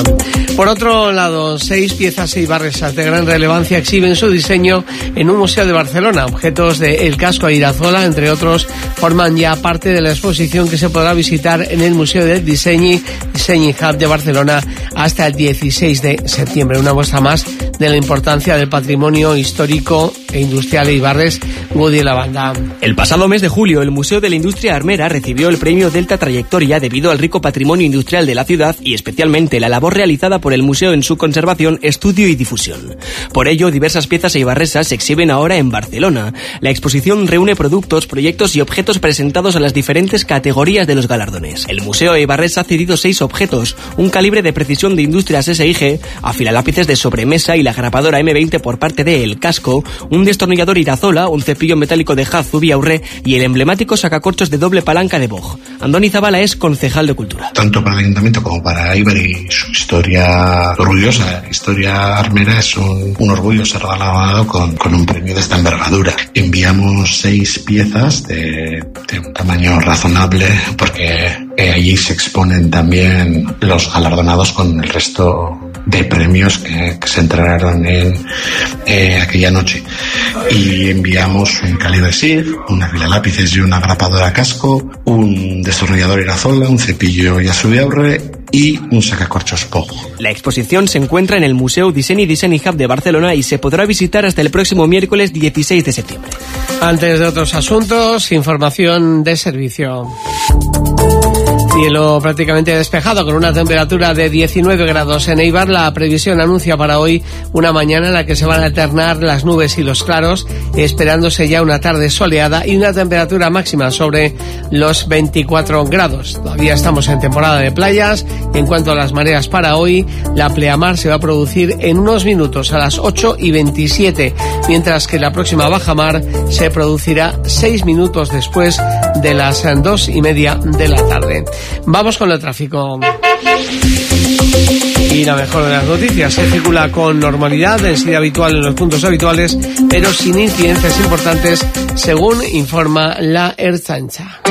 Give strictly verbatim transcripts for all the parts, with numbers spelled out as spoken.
Por otro lado, seis piezas eibarresas de gran relevancia exhiben su diseño en un museo de Barcelona. Objetos de El Casco a Irazola, entre otros, forman ya parte de la exposición que se podrá visitar en el Museo del Diseño, Diseño Hub de Barcelona hasta el dieciséis de septiembre. Una muestra más de la importancia del patrimonio histórico e industrial eibarres. Woody Lavanda. El pasado mes de julio, el Museo de la Industria Armera recibió el premio Delta Trayectoria debido al rico patrimonio industrial de la ciudad y especialmente la labor realizada por el museo en su conservación, estudio y difusión. Por ello, diversas piezas eibarresas se exhiben ahora en Barcelona. La exposición reúne productos, proyectos y objetos presentados a las diferentes categorías de los galardones. El Museo Eibarres ha cedido seis objetos, un calibre de precisión de Industrias S I G, afilalápices de sobremesa y la grapadora eme veinte por parte de El Casco, un destornillador Irazola, un cepillo metálico de Haz Zubiaurre y el emblemático sacacorchos de doble palanca de Bog. Andoni Zabala es concejal de Cultura. Tanto para el Ayuntamiento como para Eibar y su historia orgullosa, historia armera, es un, un orgullo ser galardonado con, con un premio de esta envergadura. Enviamos seis piezas de, de un tamaño razonable porque eh, allí se exponen también los galardonados con el resto de premios que, que se entregaron en eh, aquella noche. Y enviamos un calibre S I G, una fila lápices y una grapadora Casco, un destornillador Irazola, un cepillo Yasubiaurre y un sacacorchos Bog. La exposición se encuentra en el Museo Diseño y Design Hub de Barcelona y se podrá visitar hasta el próximo miércoles dieciséis de septiembre. Antes de otros asuntos, información de servicio. Cielo prácticamente despejado con una temperatura de diecinueve grados en Eibar. La previsión anuncia para hoy una mañana en la que se van a alternar las nubes y los claros, esperándose ya una tarde soleada y una temperatura máxima sobre los veinticuatro grados. Todavía estamos en temporada de playas. En cuanto a las mareas para hoy, la pleamar se va a producir en unos minutos a las ocho y veintisiete, mientras que la próxima bajamar se producirá seis minutos después de las dos y media de la tarde. Vamos con el tráfico. Y la mejor de las noticias, se circula con normalidad, densidad habitual en los puntos habituales, pero sin incidencias importantes, según informa la Ertzaintza.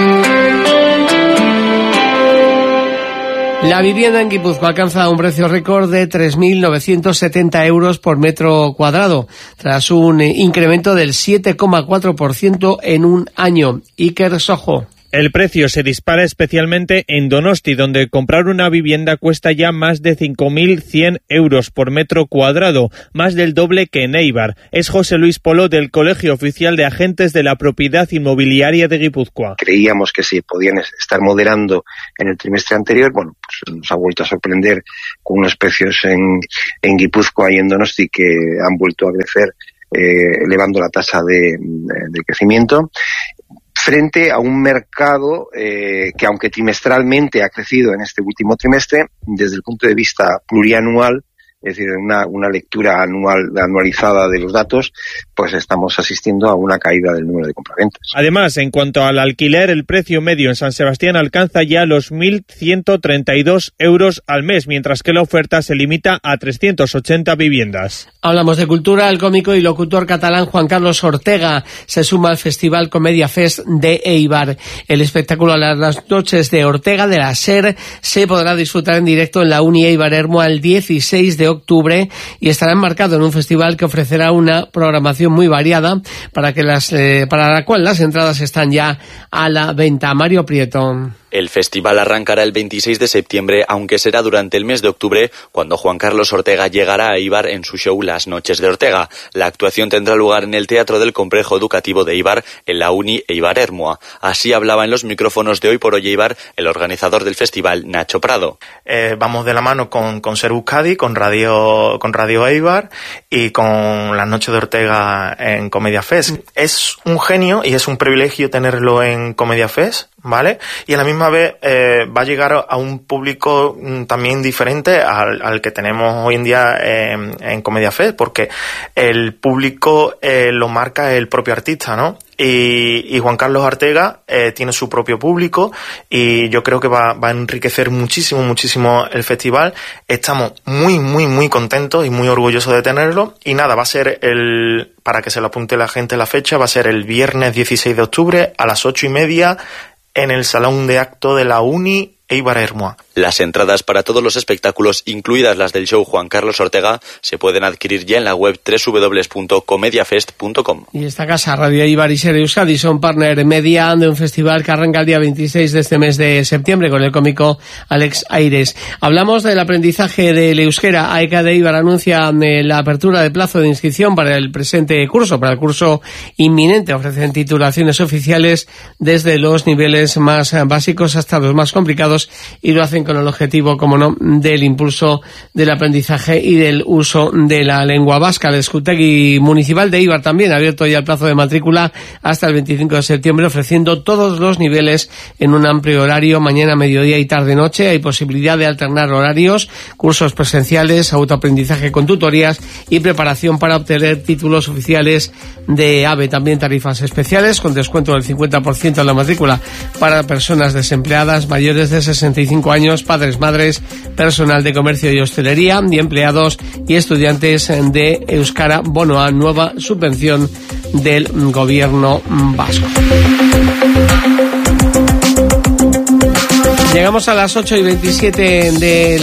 La vivienda en Guipúzcoa alcanza un precio récord de tres mil novecientos setenta euros por metro cuadrado, tras un incremento del siete coma cuatro por ciento en un año. Iker Sojo. El precio se dispara especialmente en Donosti, donde comprar una vivienda cuesta ya más de cinco mil cien euros por metro cuadrado, más del doble que en Eibar. Es José Luis Polo del Colegio Oficial de Agentes de la Propiedad Inmobiliaria de Guipúzcoa. Creíamos que se podían estar moderando en el trimestre anterior. Bueno, pues nos ha vuelto a sorprender con unos precios en, en Guipúzcoa y en Donosti que han vuelto a crecer, eh, elevando la tasa de, de crecimiento, frente a un mercado eh, que, aunque trimestralmente ha crecido en este último trimestre, desde el punto de vista plurianual, es decir, una, una lectura anual anualizada de los datos, pues estamos asistiendo a una caída del número de compraventas. Además, en cuanto al alquiler, el precio medio en San Sebastián alcanza ya los mil ciento treinta y dos euros al mes, mientras que la oferta se limita a trescientas ochenta viviendas. Hablamos de cultura. El cómico y locutor catalán Juan Carlos Ortega se suma al Festival Comedia Fest de Eibar. El espectáculo a las noches de Ortega de la SER se podrá disfrutar en directo en la Uni Eibar Ermua el dieciséis de octubre y estará enmarcado en un festival que ofrecerá una programación muy variada para que las eh, para la cual las entradas están ya a la venta. Mario Prieto. El festival arrancará el veintiséis de septiembre, aunque será durante el mes de octubre cuando Juan Carlos Ortega llegará a Eibar en su show Las Noches de Ortega. La actuación tendrá lugar en el Teatro del Complejo Educativo de Eibar, en la Uni Eibar Ermua. Así hablaba en los micrófonos de Hoy por Hoy Eibar el organizador del festival, Nacho Prado. Eh, vamos de la mano con, con Ser Euskadi, con Radio, con Radio Eibar y con Las Noches de Ortega en Comedia Fest. Es un genio y es un privilegio tenerlo en Comedia Fest, ¿vale? Y a la misma vez eh, va a llegar a un público mm, también diferente al, al que tenemos hoy en día eh, en Comedia Fest, porque el público eh, lo marca el propio artista, ¿no? Y, y Juan Carlos Ortega eh, tiene su propio público y yo creo que va, va a enriquecer muchísimo, muchísimo el festival. Estamos muy, muy, muy contentos y muy orgullosos de tenerlo. Y nada, va a ser el, para que se lo apunte la gente la fecha, va a ser el viernes dieciséis de octubre a las ocho y media en el Salón de Acto de la Uni Eibar Hermoa. Las entradas para todos los espectáculos, incluidas las del show Juan Carlos Ortega, se pueden adquirir ya en la web doble u doble u doble u punto comediafest punto com. Y esta casa, Radio Eibar y Ser Euskadi, son partner media de un festival que arranca el día veintiséis de este mes de septiembre con el cómico Alex Aires. Hablamos del aprendizaje del euskera. A E C A de Eibar anuncia la apertura de plazo de inscripción para el presente curso, para el curso inminente. Ofrecen titulaciones oficiales desde los niveles más básicos hasta los más complicados y lo hacen con el objetivo, como no, del impulso del aprendizaje y del uso de la lengua vasca. El Eskutegui Municipal de Eibar también ha abierto ya el plazo de matrícula hasta el veinticinco de septiembre, ofreciendo todos los niveles en un amplio horario, mañana, mediodía y tarde-noche. Hay posibilidad de alternar horarios, cursos presenciales, autoaprendizaje con tutorías y preparación para obtener títulos oficiales de AVE. También tarifas especiales con descuento del cincuenta por ciento en la matrícula para personas desempleadas mayores de sesenta y cinco años, padres, madres, personal de comercio y hostelería y empleados y estudiantes de Euskara Bonoa, nueva subvención del gobierno vasco. Llegamos a las ocho y veintisiete de la